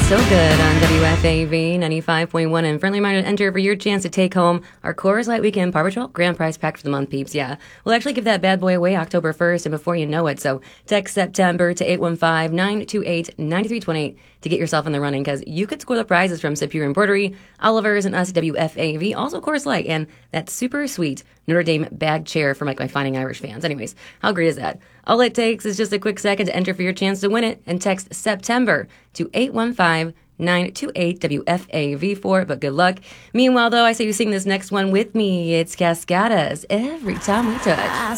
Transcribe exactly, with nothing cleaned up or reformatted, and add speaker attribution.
Speaker 1: So good on W F A V ninety-five point one. And friendly reminder to enter for your chance to take home our Coors Light Weekend Paw Patrol Grand Prize Pack for the month, peeps. Yeah, we'll actually give that bad boy away October first and before you know it. So text September to eight one five, nine two eight, nine three two eight to get yourself in the running, because you could score the prizes from Superior Embroidery, Oliver's, and us at W F A V. Also Coors Light and that super sweet Notre Dame bag chair for like my Finding Irish fans. Anyways, how great is that? All it takes is just a quick second to enter for your chance to win it, and text September to eight one five, nine two eight, W F A V four, but good luck. Meanwhile, though, I say you sing this next one with me. It's Cascadas, Every Time We Touch.